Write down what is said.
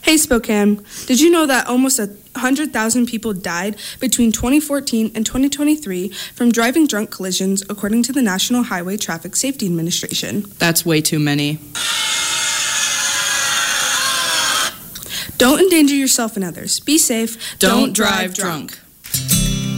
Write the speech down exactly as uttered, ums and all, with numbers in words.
Hey Spokane, did you know that almost one hundred thousand people died between twenty fourteen and twenty twenty-three from driving drunk collisions, according to the National Highway Traffic Safety Administration? That's way too many. Don't endanger yourself and others. Be safe. Don't, Don't drive, drive drunk. drunk.